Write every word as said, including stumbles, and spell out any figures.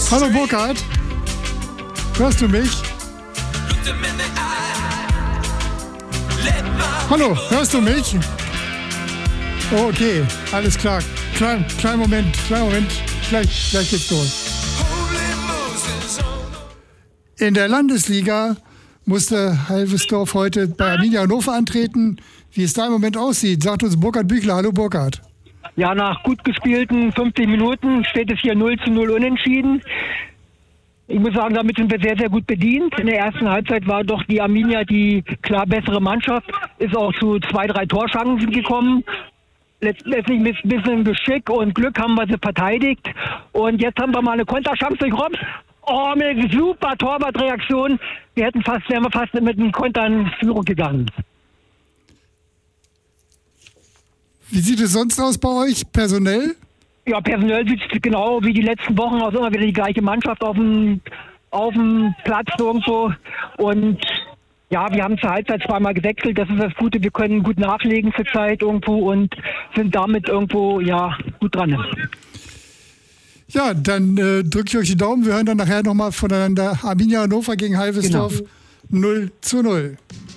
Hallo Burkhard, hörst du mich? Hallo, hörst du mich? Oh, okay, alles klar. Klein, kleinen Moment, kleinen Moment, gleich, gleich geht's los. In der Landesliga musste Halvesdorf heute bei Arminia Hannover antreten. Wie es da im Moment aussieht, sagt uns Burkhard Büchler. Hallo Burkhard. Ja, nach gut gespielten fünfzig Minuten steht es hier null zu null unentschieden. Ich muss sagen, damit sind wir sehr, sehr gut bedient. In der ersten Halbzeit war doch die Arminia die klar bessere Mannschaft, ist auch zu zwei, drei Torschancen gekommen. Letztendlich mit ein bisschen Geschick und Glück haben wir sie verteidigt. Und jetzt haben wir mal eine Konterchance durch Robs. Oh, mit einer super Torwartreaktion. Wir hätten fast, wären wir fast mit einem Konter in Führung gegangen. Wie sieht es sonst aus bei euch, personell? Ja, personell sieht es genau wie die letzten Wochen aus. Immer wieder die gleiche Mannschaft auf dem, auf dem Platz irgendwo. Und ja, wir haben zur Halbzeit zweimal gewechselt. Das ist das Gute. Wir können gut nachlegen zur Zeit irgendwo und sind damit irgendwo, ja, gut dran. Ja, dann äh, drücke ich euch die Daumen. Wir hören dann nachher nochmal voneinander. Arminia Hannover gegen Halvesdorf, genau. null zu null.